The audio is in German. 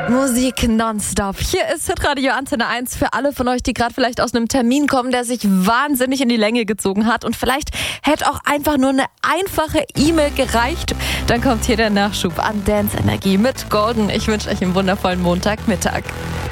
Musik nonstop. Hier ist Hitradio Antenne 1 für alle von euch, die gerade vielleicht aus einem Termin kommen, der sich wahnsinnig in die Länge gezogen hat. Und vielleicht hätte auch einfach nur eine einfache E-Mail gereicht. Dann kommt hier der Nachschub an Dance Energie mit Golden. Ich wünsche euch einen wundervollen Montagmittag.